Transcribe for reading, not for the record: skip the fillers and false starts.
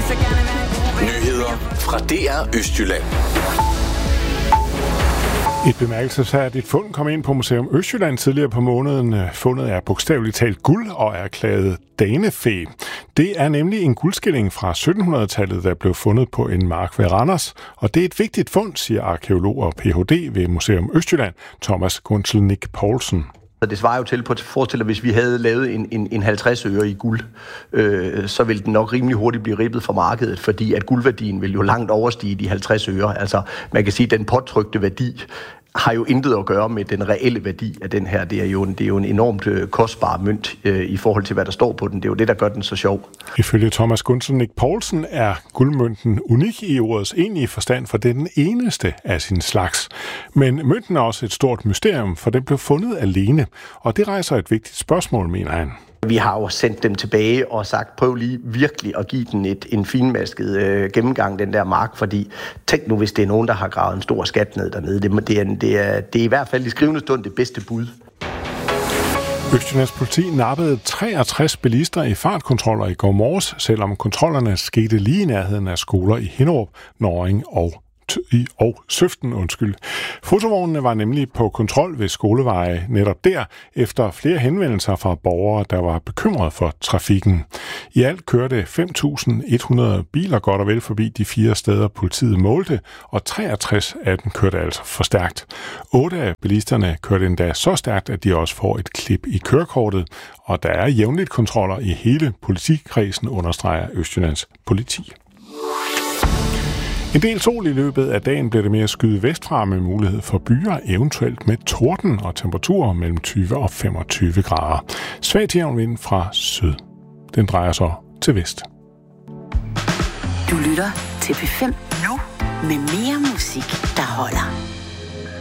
Nyheder fra DR Østjylland. Et bemærkelsesværdigt fund kom ind på Museum Østjylland tidligere på måneden. Fundet er bogstaveligt talt guld og er erklæret danefæ. Det er nemlig en guldskilling fra 1700-tallet, der blev fundet på en mark ved Randers. Og det er et vigtigt fund, siger arkæolog og Ph.D. ved Museum Østjylland, Thomas Gunselnick Poulsen. Det svarer jo til på at forestille, hvis vi havde lavet en 50 øre i guld, så ville den nok rimelig hurtigt blive ribbet fra markedet, fordi at guldværdien vil jo langt overstige de 50 øre. Altså man kan sige, at den påtrykte værdi har jo intet at gøre med den reelle værdi af den her. Det er jo en enormt kostbar mønt i forhold til, hvad der står på den. Det er jo det, der gør den så sjov. Ifølge Thomas Gunselnick Poulsen er guldmønten unik i ordets egentlige forstand, for det er den eneste af sin slags. Men mønten er også et stort mysterium, for den blev fundet alene, og det rejser et vigtigt spørgsmål, mener han. Vi har jo sendt dem tilbage og sagt, prøv lige virkelig at give den en finmasket gennemgang, den der mark, fordi tænk nu, hvis det er nogen, der har gravet en stor skat ned dernede. Det er i hvert fald i skrivende stund det bedste bud. Østjyllands politi nappede 63 bilister i fartkontroller i går morges, selvom kontrollerne skete lige i nærheden af skoler i Hinnerup, Norring og Søften. Fotovognene var nemlig på kontrol ved skoleveje netop der, efter flere henvendelser fra borgere, der var bekymrede for trafikken. I alt kørte 5.100 biler godt og vel forbi de 4 steder, politiet målte, og 63 af dem kørte altså for stærkt. 8 af bilisterne kørte endda så stærkt, at de også får et klip i kørekortet, og der er jævnligt kontroller i hele politikredsen, understreger Østjyllands politi. En del sol i løbet af dagen bliver det mere skyde vestfra med mulighed for byer, eventuelt med torden og temperaturer mellem 20 og 25 grader. Svag til jævn vind fra syd. Den drejer så til vest. Du lytter til P5 nu med mere musik.